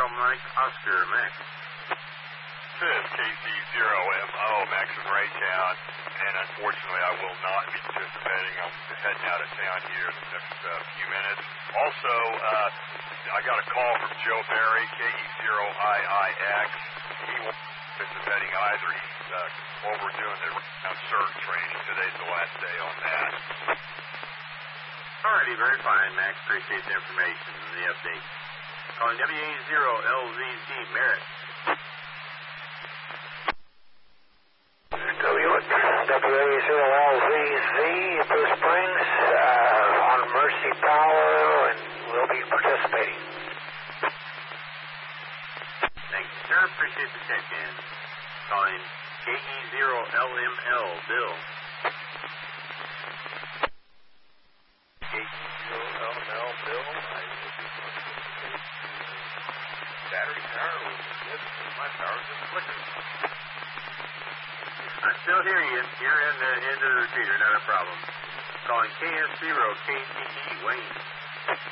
Mike Oscar, Max. This KC0MO, Max from Raytown, and unfortunately I will not be participating. I'm heading out of town here in the next few minutes. Also, I got a call from Joe Barry, KE0IIX. He won't be participating either. He's over doing the cert training. Today's the last day on that. Alrighty, very fine, Max. Appreciate the information and the update. Calling WA0LZZ, Merritt. WA0LZZ, Blue Springs, on Mercy Power, and we'll be participating. Thank you, sir. Appreciate the check-in. Calling KE0LML, Bill. KE0LML, Bill. I will be participating. Battery power was good. My power's just flickering. I still hear you. You're in the end of the repeater, not a problem. Calling KS0KTE, Wayne.